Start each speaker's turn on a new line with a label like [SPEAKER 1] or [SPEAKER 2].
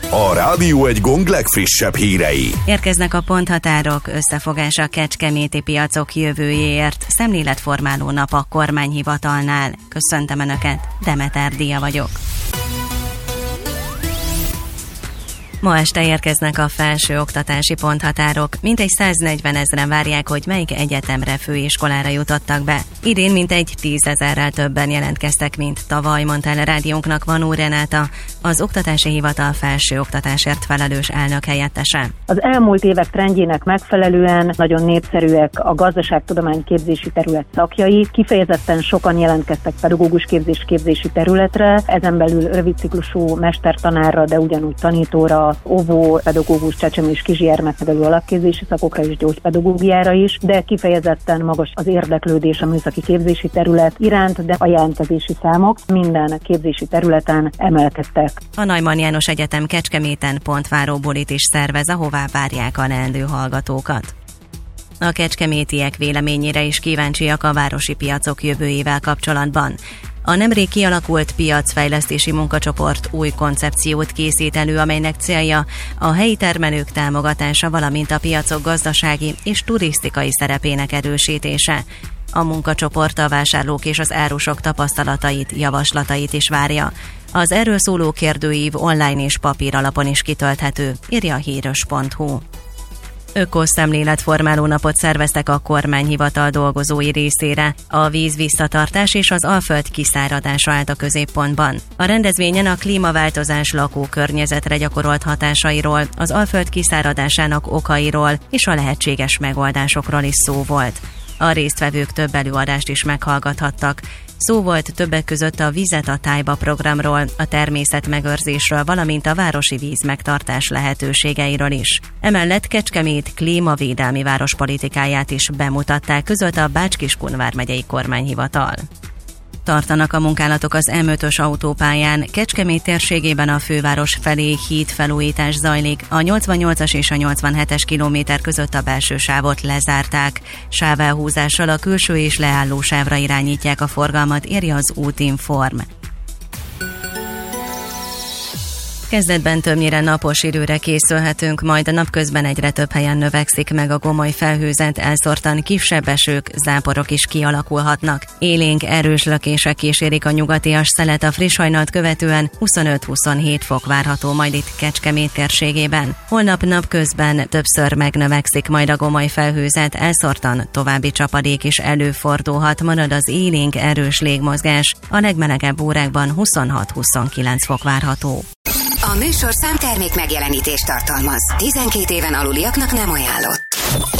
[SPEAKER 1] A Rádió Egy gong legfrissebb hírei.
[SPEAKER 2] Érkeznek a ponthatárok, összefogás a kecskeméti piacok jövőjéért. Szemléletformáló nap a kormányhivatalnál. Köszöntöm Önöket, Demeter Dia vagyok. Ma este érkeznek a felsőoktatási ponthatárok. Mintegy 140 000 várják, hogy melyik egyetemre, főiskolára jutottak be. Idén mintegy 10 000-rel többen jelentkeztek, mint tavaly, mondta el a rádiónknak Vanó Renáta, az Oktatási Hivatal felsőoktatásért felelős elnök helyettese.
[SPEAKER 3] Az elmúlt évek trendjének megfelelően nagyon népszerűek a gazdaságtudomány képzési terület szakjai. Kifejezetten sokan jelentkeztek pedagógus képzési területre, ezen belül rövidciklusú mestertanárra, de ugyanúgy tanítóra, óvó, pedagógus, csecsemő és kisgyermeknevelő alapképzési szakokra és gyógypedagógiára is, de kifejezetten magas az érdeklődés a műszaki képzési terület iránt, de a jelentkezési számok minden képzési területen emelkedtek.
[SPEAKER 2] A Neumann János Egyetem Kecskeméten pontváró bulit is szervez, ahová várják a leendő hallgatókat. A kecskemétiek véleményére is kíváncsiak a városi piacok jövőjével kapcsolatban. A nemrég kialakult piacfejlesztési munkacsoport új koncepciót készít elő, amelynek célja a helyi termelők támogatása, valamint a piacok gazdasági és turisztikai szerepének erősítése. A munkacsoport a vásárlók és az árusok tapasztalatait, javaslatait is várja. Az erről szóló kérdőív online és papír alapon is kitölthető, írja a híros.hu. Ökoszemléletformáló napot szerveztek a kormányhivatal dolgozói részére. A víz visszatartás és az alföld kiszáradása állt a középpontban. A rendezvényen a klímaváltozás lakókörnyezetre gyakorolt hatásairól, az alföld kiszáradásának okairól és a lehetséges megoldásokról is szó volt. A résztvevők több előadást is meghallgathattak. Szó volt többek között a Vizet a tájba programról, a természetmegőrzésről, valamint a városi vízmegtartás lehetőségeiről is. Emellett Kecskemét klímavédelmi várospolitikáját is bemutatták, között a Bács-Kiskun vármegyei kormányhivatal. Tartanak a munkálatok az M5-ös autópályán. Kecskemét térségében a főváros felé hídfelújítás zajlik. A 88-as és a 87-es kilométer között a belső sávot lezárták. Sávelhúzással a külső és leálló sávra irányítják a forgalmat, írja az Útinform. Kezdetben többnyire napos időre készülhetünk, majd a napközben egyre több helyen növekszik meg a gomoly felhőzet, elszórtan kisebb esők, záporok is kialakulhatnak. Élénk, erős lökések kísérik a nyugatias szelet, a friss hajnalt követően 25-27 fok várható majd itt Kecskemét térségében. Holnap napközben többször megnövekszik majd a gomoly felhőzet, elszórtan további csapadék is előfordulhat, marad az élénk, erős légmozgás. A legmelegebb órákban 26-29 fok várható.
[SPEAKER 4] A műsorszám termék megjelenítést tartalmaz. 12 éven aluliaknak nem ajánlott.